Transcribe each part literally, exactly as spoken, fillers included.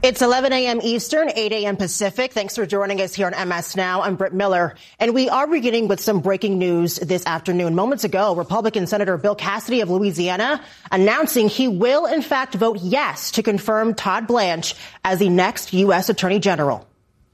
It's eleven a.m. Eastern, eight a.m. Pacific. Thanks for joining us here on M S Now. I'm Britt Miller, and we are beginning with some breaking news this afternoon. Moments ago, Republican Senator Bill Cassidy of Louisiana announcing he will, in fact, vote yes to confirm Todd Blanche as the next U S Attorney General.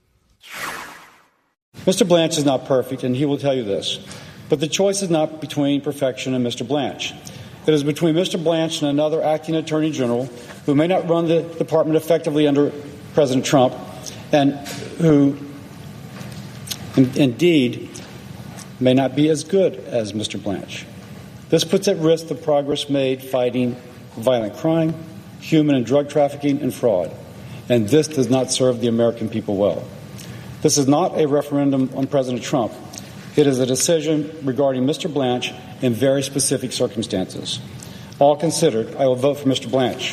Mister Blanche is not perfect, and he will tell you this. But the choice is not between perfection and Mister Blanche. It is between Mister Blanche and another acting Attorney General who may not run the department effectively under President Trump and who, in, indeed, may not be as good as Mister Blanche. This puts at risk the progress made fighting violent crime, human and drug trafficking, and fraud. And this does not serve the American people well. This is not a referendum on President Trump. It is a decision regarding Mister Blanche in very specific circumstances. All considered, I will vote for Mister Blanche.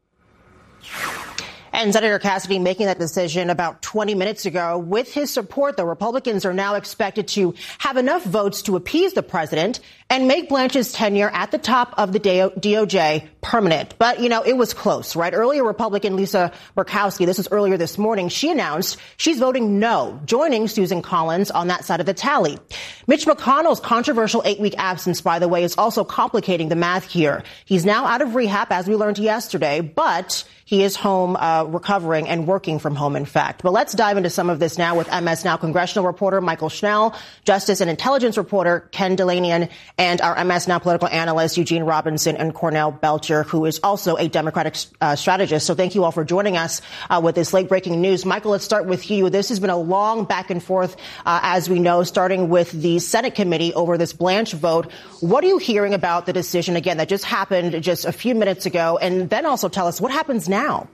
And Senator Cassidy making that decision about twenty minutes ago. With his support, the Republicans are now expected to have enough votes to appease the president and make Blanche's tenure at the top of the D O J permanent. But, you know, it was close, right? Earlier, Republican Lisa Murkowski, this was earlier this morning, she announced she's voting no, joining Susan Collins on that side of the tally. Mitch McConnell's controversial eight-week absence, by the way, is also complicating the math here. He's now out of rehab, as we learned yesterday, but he is home uh, recovering and working from home, in fact. But let's dive into some of this now with M S Now congressional reporter Michael Schnell, Justice and Intelligence reporter Ken Dilanian, and our M S Now political analyst Eugene Robinson and Cornell Belcher, who is also a Democratic uh, strategist. So thank you all for joining us uh, with this late-breaking news. Michael, let's start with you. This has been a long back and forth, uh, as we know, starting with the Senate committee over this Blanche vote. What are you hearing about the decision, again, that just happened just a few minutes ago? And then also tell us what happens now. Now.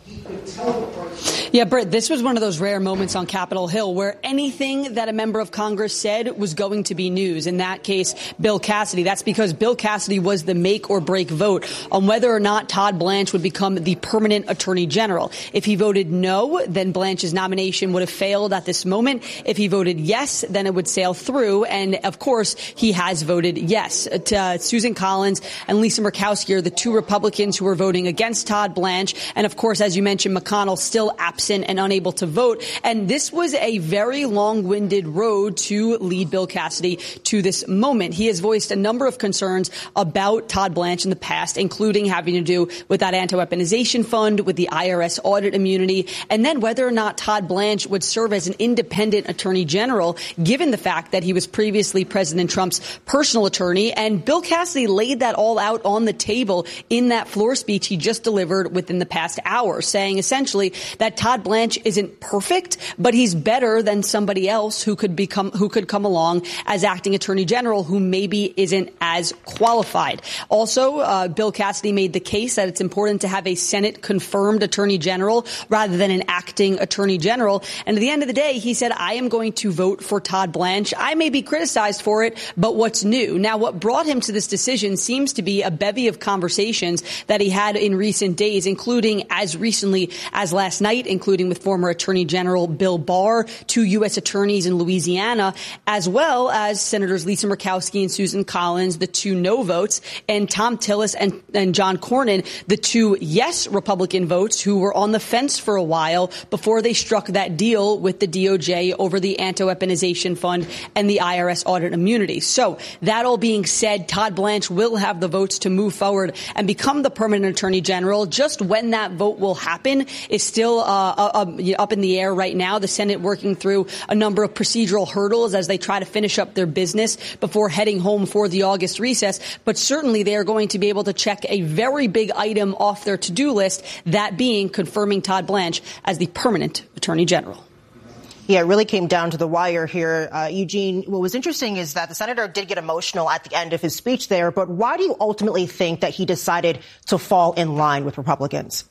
Yeah, Britt, this was one of those rare moments on Capitol Hill where anything that a member of Congress said was going to be news. In that case, Bill Cassidy. That's because Bill Cassidy was the make or break vote on whether or not Todd Blanche would become the permanent Attorney General. If he voted no, then Blanche's nomination would have failed at this moment. If he voted yes, then it would sail through. And of course, he has voted yes. To, uh, Susan Collins and Lisa Murkowski are the two Republicans who are voting against Todd Blanche. And of course, as you mentioned, McConnell still absent and unable to vote. And this was a very long-winded road to lead Bill Cassidy to this moment. He has voiced a number of concerns about Todd Blanche in the past, including having to do with that anti-weaponization fund, with the I R S audit immunity, and then whether or not Todd Blanche would serve as an independent attorney general, given the fact that he was previously President Trump's personal attorney. And Bill Cassidy laid that all out on the table in that floor speech he just delivered within the past hour, saying essentially that Todd Blanche isn't perfect, but he's better than somebody else who could become, who could come along as acting attorney general who maybe isn't as qualified. Also, uh, Bill Cassidy made the case that it's important to have a Senate confirmed attorney general rather than an acting attorney general. And at the end of the day, he said, I am going to vote for Todd Blanche. I may be criticized for it, but what's new? Now, what brought him to this decision seems to be a bevy of conversations that he had in recent days, including as recently as last night, including with former Attorney General Bill Barr, two U S attorneys in Louisiana, as well as Senators Lisa Murkowski and Susan Collins, the two no votes, and Thom Tillis and, and John Cornyn, the two yes Republican votes who were on the fence for a while before they struck that deal with the D O J over the anti-weaponization fund and the I R S audit immunity. So that all being said, Todd Blanche will have the votes to move forward and become the permanent attorney general. Just when that vote will happen is still uh, uh, up in the air right now. The Senate working through a number of procedural hurdles as they try to finish up their business before heading home for the August recess. But certainly they are going to be able to check a very big item off their to-do list, that being confirming Todd Blanche as the permanent attorney general. Yeah, it really came down to the wire here. Uh, Eugene, what was interesting is that the senator did get emotional at the end of his speech there. But why do you ultimately think that he decided to fall in line with Republicans?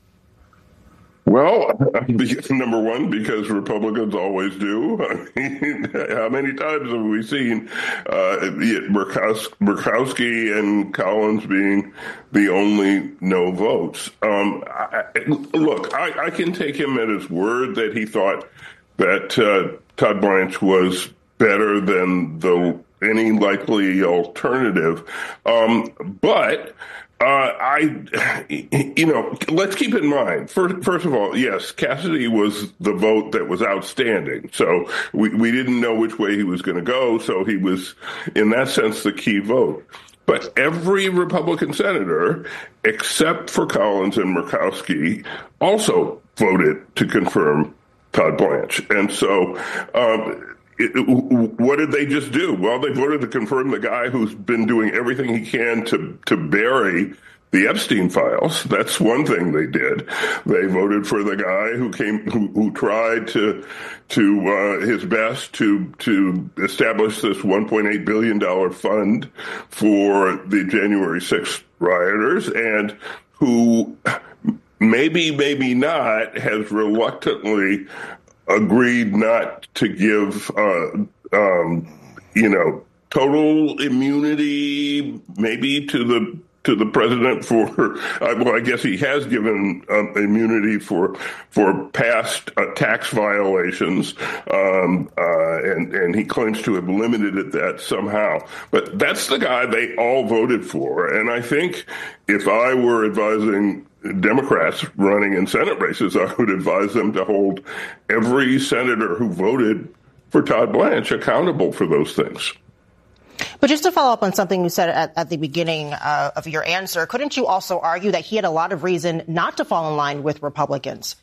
Well, number one, because Republicans always do. I mean, how many times have we seen uh, Murkowski and Collins being the only no votes? Um, I, look, I, I can take him at his word that he thought that uh, Todd Blanche was better than the any likely alternative. Um, but Uh, I, you know, let's keep in mind, first, first of all, yes, Cassidy was the vote that was outstanding. So we, we didn't know which way he was going to go. So he was, in that sense, the key vote. But every Republican senator, except for Collins and Murkowski, also voted to confirm Todd Blanche. And so, um, It, what did they just do? Well, they voted to confirm the guy who's been doing everything he can to, to bury the Epstein files. That's one thing they did. They voted for the guy who came, who, who tried to, to uh, his best to to establish this one point eight billion dollars fund for the January sixth rioters, and who maybe, maybe not has reluctantly agreed not to give, uh, um, you know, total immunity, maybe to the to the president for. Uh, well, I guess he has given um, immunity for for past uh, tax violations, um, uh, and and he claims to have limited it that somehow. But that's the guy they all voted for, and I think if I were advising Democrats running in Senate races, I would advise them to hold every senator who voted for Todd Blanche accountable for those things. But just to follow up on something you said at, at the beginning uh, of your answer, couldn't you also argue that he had a lot of reason not to fall in line with Republicans?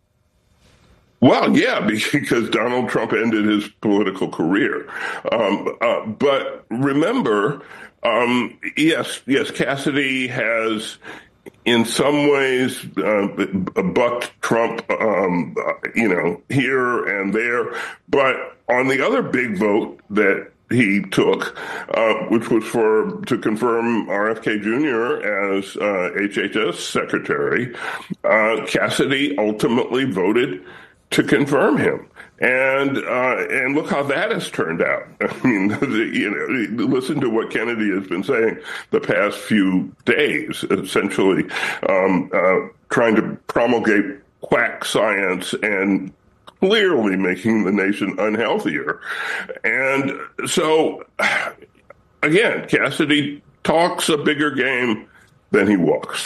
Well, yeah, because Donald Trump ended his political career. Um, uh, but remember, um, yes, yes, Cassidy has in some ways uh, bucked Trump, um, you know, here and there. But on the other big vote that he took, uh, which was for to confirm R F K Junior as uh, H H S secretary, uh, Cassidy ultimately voted to confirm him. And uh, and look how that has turned out. I mean, you know, listen to what Kennedy has been saying the past few days, essentially um, uh, trying to promulgate quack science and clearly making the nation unhealthier. And so, again, Cassidy talks a bigger game than he walks.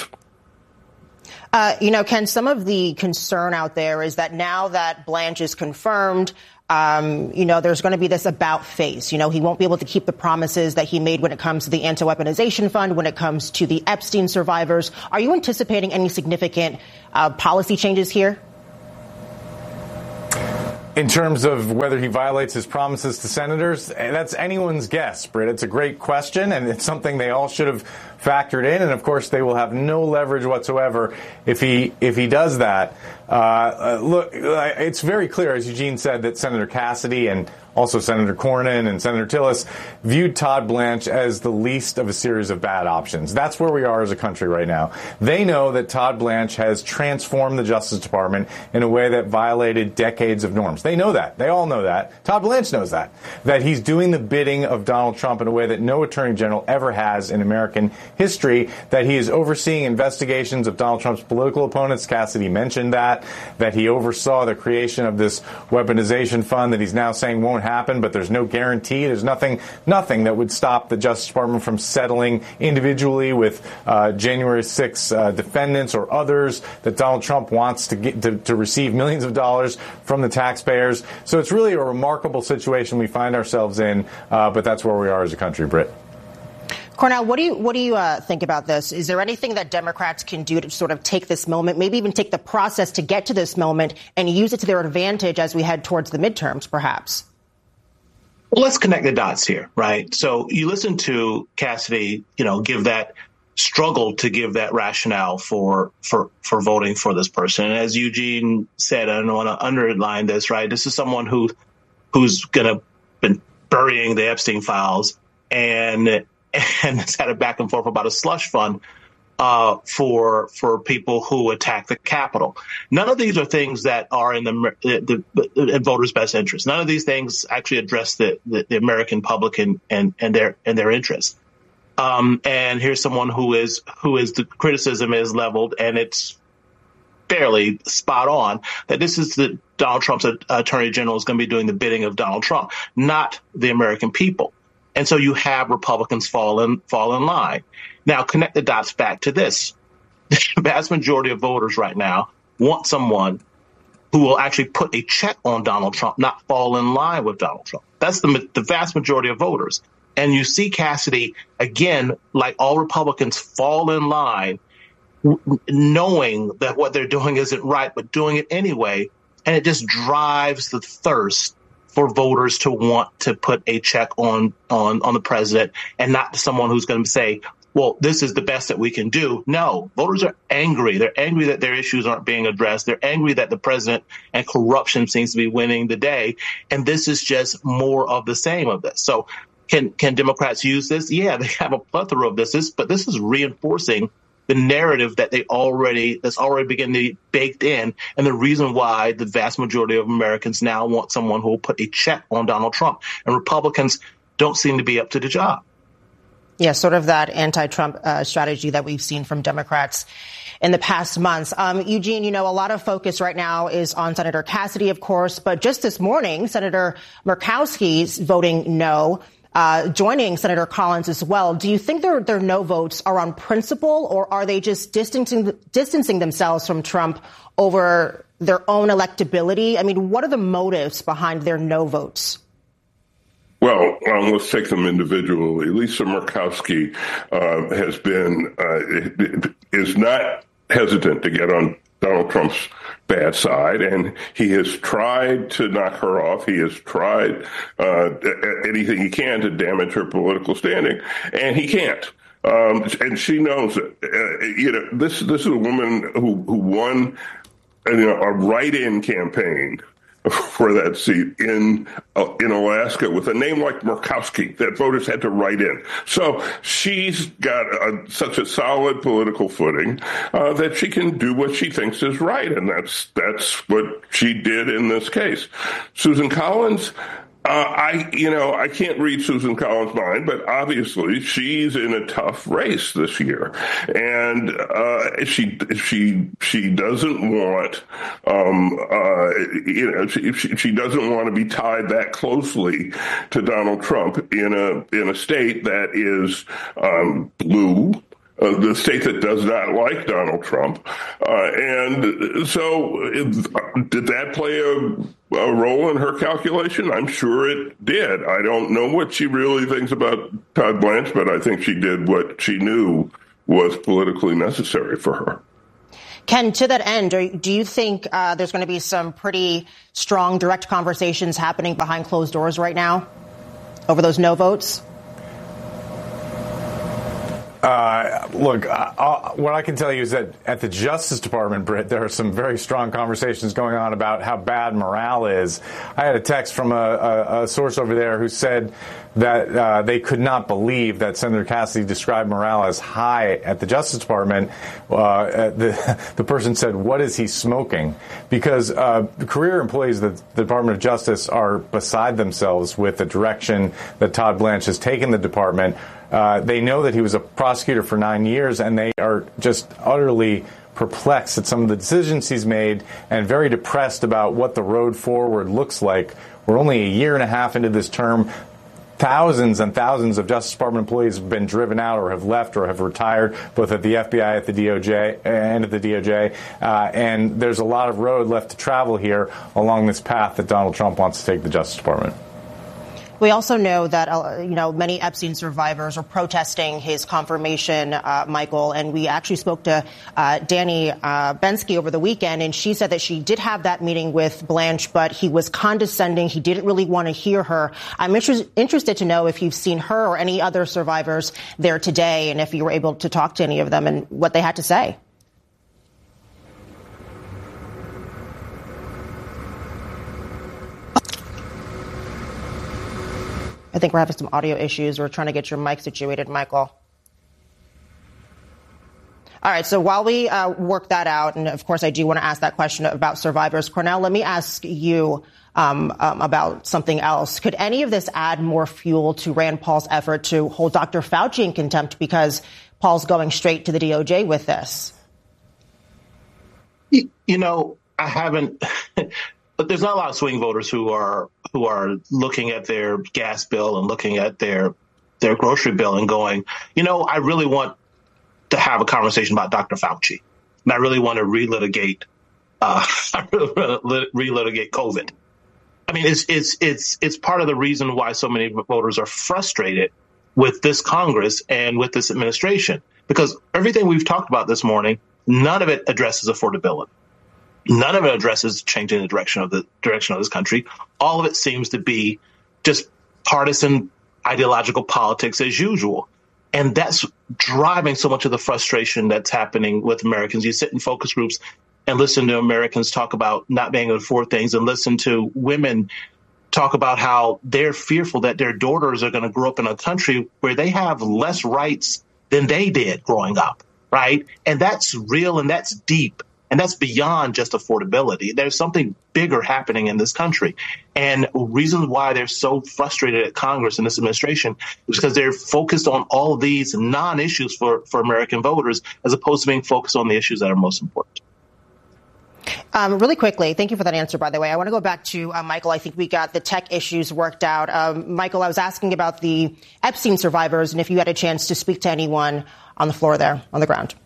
Uh, you know, Ken, some of the concern out there is that now that Blanche is confirmed, um, you know, there's going to be this about face. You know, he won't be able to keep the promises that he made when it comes to the anti-weaponization fund, when it comes to the Epstein survivors. Are you anticipating any significant uh, policy changes here? In terms of whether he violates his promises to senators, that's anyone's guess, Britt. It's a great question, and it's something they all should have factored in. And of course, they will have no leverage whatsoever if he if he does that. Uh, uh, look, it's very clear, as Eugene said, that Senator Cassidy and also Senator Cornyn and Senator Tillis viewed Todd Blanche as the least of a series of bad options. That's where we are as a country right now. They know that Todd Blanche has transformed the Justice Department in a way that violated decades of norms. They know that. They all know that. Todd Blanche knows that. That he's doing the bidding of Donald Trump in a way that no attorney general ever has in American history, that he is overseeing investigations of Donald Trump's political opponents. Cassidy mentioned that, that he oversaw the creation of this weaponization fund that he's now saying won't happen, but there's no guarantee. There's nothing, nothing that would stop the Justice Department from settling individually with uh, January sixth uh, defendants or others that Donald Trump wants to get to, to receive millions of dollars from the taxpayers. So it's really a remarkable situation we find ourselves in, uh, but that's where we are as a country, Britt. Cornell, what do you what do you uh, think about this? Is there anything that Democrats can do to sort of take this moment, maybe even take the process to get to this moment and use it to their advantage as we head towards the midterms, perhaps? Well, let's connect the dots here, right? So you listen to Cassidy, you know, give that struggle to give that rationale for for for voting for this person. And as Eugene said, I don't want to underline this, right? This is someone who who's going to been burying the Epstein files and and has had a back and forth about a slush fund uh, for for people who attack the Capitol. None of these are things that are in the, the, the in voters' best interest. None of these things actually address the, the, the American public and, and, and their and their interests. Um, and here's someone who is who is the criticism is leveled, and it's fairly spot on that this is the Donald Trump's attorney general is going to be doing the bidding of Donald Trump, not the American people. And so you have Republicans fall in fall in line. Now, connect the dots back to this. The vast majority of voters right now want someone who will actually put a check on Donald Trump, not fall in line with Donald Trump. That's the, the vast majority of voters. And you see Cassidy, again, like all Republicans, fall in line w- knowing that what they're doing isn't right, but doing it anyway. And it just drives the thirst for voters to want to put a check on, on, on the president and not someone who's going to say, well, this is the best that we can do. No, voters are angry. They're angry that their issues aren't being addressed. They're angry that the president and corruption seems to be winning the day. And this is just more of the same of this. So can can Democrats use this? Yeah, they have a plethora of this, but this is reinforcing the narrative that they already that's already beginning to be baked in, and the reason why the vast majority of Americans now want someone who will put a check on Donald Trump. And Republicans don't seem to be up to the job. Yeah, sort of that anti-Trump uh, strategy that we've seen from Democrats in the past months. Um, Eugene, you know, a lot of focus right now is on Senator Cassidy, of course, but just this morning, Senator Murkowski's voting no, uh, joining Senator Collins as well. Do you think their, their no votes are on principle, or are they just distancing, distancing themselves from Trump over their own electability? I mean, what are the motives behind their no votes? Well, um, let's take them individually. Lisa Murkowski uh, has been uh, is not hesitant to get on Donald Trump's bad side, and he has tried to knock her off. He has tried uh, anything he can to damage her political standing, and he can't. Um, and she knows it. Uh, you know, this this is a woman who who won you know, a write-in campaign for that seat in uh, in Alaska with a name like Murkowski that voters had to write in. So she's got a, such a solid political footing uh, that she can do what she thinks is right, and that's that's what she did in this case. Susan Collins, Uh, I, you know, I can't read Susan Collins' mind, but obviously she's in a tough race this year, and uh, she she she doesn't want, um, uh, you know, she, she doesn't want to be tied that closely to Donald Trump in a in a state that is um, blue. Uh, the state that does not like Donald Trump. Uh, and so it, did that play a, a role in her calculation? I'm sure it did. I don't know what she really thinks about Todd Blanche, but I think she did what she knew was politically necessary for her. Ken, to that end, do you think uh, there's going to be some pretty strong direct conversations happening behind closed doors right now over those no votes? Uh, look, uh, uh, what I can tell you is that at the Justice Department, Britt, there are some very strong conversations going on about how bad morale is. I had a text from a, a, a source over there who said that uh, they could not believe that Senator Cassidy described morale as high at the Justice Department. Uh, the, the person said, "What is he smoking?" Because uh, career employees of the Department of Justice are beside themselves with the direction that Todd Blanche has taken the department. Uh, they know that he was a prosecutor for nine years, and they are just utterly perplexed at some of the decisions he's made and very depressed about what the road forward looks like. We're only a year and a half into this term. Thousands and thousands of Justice Department employees have been driven out or have left or have retired, both at the F B I, at the D O J, and at the D O J. Uh, and there's a lot of road left to travel here along this path that Donald Trump wants to take the Justice Department. We also know that, uh, you know, many Epstein survivors are protesting his confirmation, uh, Michael. And we actually spoke to uh, Danny uh, Bensky over the weekend, and she said that she did have that meeting with Blanche, but he was condescending. He didn't really want to hear her. I'm inter- interested to know if you've seen her or any other survivors there today, and if you were able to talk to any of them and what they had to say. I think we're having some audio issues. We're trying to get your mic situated, Michael. All right. So while we uh, work that out, and of course, I do want to ask that question about survivors. Cornell, let me ask you um, um, about something else. Could any of this add more fuel to Rand Paul's effort to hold Doctor Fauci in contempt, because Paul's going straight to the D O J with this? You know, I haven't. But there's not a lot of swing voters who are who are looking at their gas bill and looking at their their grocery bill and going, you know, I really want to have a conversation about Doctor Fauci. And I really want to relitigate, uh, relitigate COVID. I mean, it's it's it's it's part of the reason why so many voters are frustrated with this Congress and with this administration, because everything we've talked about this morning, none of it addresses affordability. None of it addresses changing the direction of the direction of this country. All of it seems to be just partisan ideological politics as usual. And that's driving so much of the frustration that's happening with Americans. You sit in focus groups and listen to Americans talk about not being able to afford things, and listen to women talk about how they're fearful that their daughters are going to grow up in a country where they have less rights than they did growing up, right? And that's real and that's deep. And that's beyond just affordability. There's something bigger happening in this country. And reasons why they're so frustrated at Congress and this administration is because they're focused on all of these non-issues for, for American voters, as opposed to being focused on the issues that are most important. Um, really quickly, thank you for that answer, by the way. I want to go back to uh, Michael. I think we got the tech issues worked out. Um, Michael, I was asking about the Epstein survivors and if you had a chance to speak to anyone on the floor there, on the ground.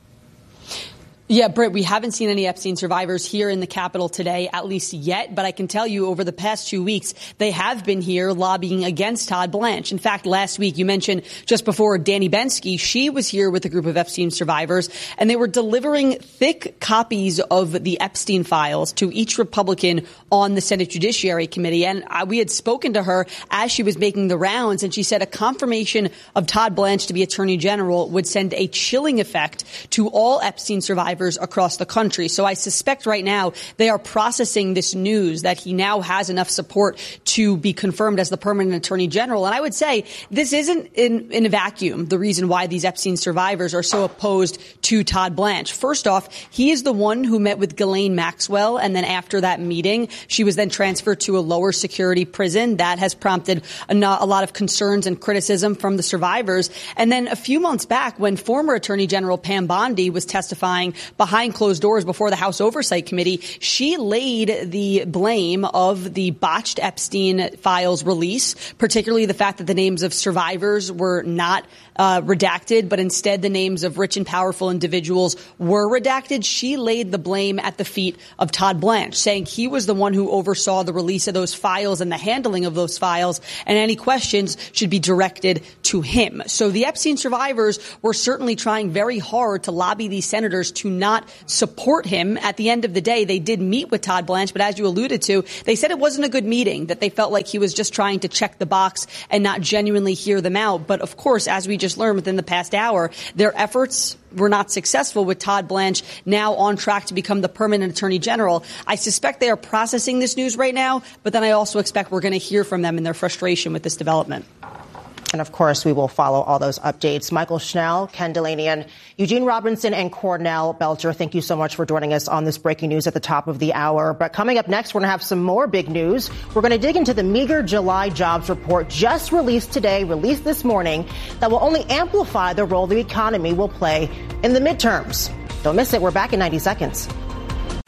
Yeah, Britt, we haven't seen any Epstein survivors here in the Capitol today, at least yet. But I can tell you over the past two weeks, they have been here lobbying against Todd Blanche. In fact, last week, you mentioned just before Danny Bensky, she was here with a group of Epstein survivors, and they were delivering thick copies of the Epstein files to each Republican on the Senate Judiciary Committee. And uh, we had spoken to her as she was making the rounds, and she said a confirmation of Todd Blanche to be Attorney General would send a chilling effect to all Epstein survivors across the country. So I suspect right now they are processing this news that he now has enough support to be confirmed as the permanent Attorney General. And I would say this isn't in, in a vacuum the reason why these Epstein survivors are so opposed to Todd Blanche. First off, he is the one who met with Ghislaine Maxwell, and then after that meeting, she was then transferred to a lower security prison. That has prompted a, a lot of concerns and criticism from the survivors. And then a few months back, when former Attorney General Pam Bondi was testifying behind closed doors before the House Oversight Committee, she laid the blame of the botched Epstein files release, particularly the fact that the names of survivors were not uh, redacted, but instead the names of rich and powerful individuals were redacted. She laid the blame at the feet of Todd Blanche, saying he was the one who oversaw the release of those files and the handling of those files, and any questions should be directed to him. So the Epstein survivors were certainly trying very hard to lobby these senators to not support him. At the end of the day, they did meet with Todd Blanche, but as you alluded to, they said it wasn't a good meeting, that they felt like he was just trying to check the box and not genuinely hear them out. But of course, as we just learned within the past hour, their efforts were not successful, with Todd Blanche now on track to become the permanent Attorney General. I suspect they are processing this news right now, but then I also expect we're going to hear from them in their frustration with this development. And of course, we will follow all those updates. Michael Schnell, Ken Dilanian, Eugene Robinson, and Cornell Belcher, thank you so much for joining us on this breaking news at the top of the hour. But coming up next, we're going to have some more big news. We're going to dig into the meager July jobs report just released today, released this morning, that will only amplify the role the economy will play in the midterms. Don't miss it. We're back in ninety seconds.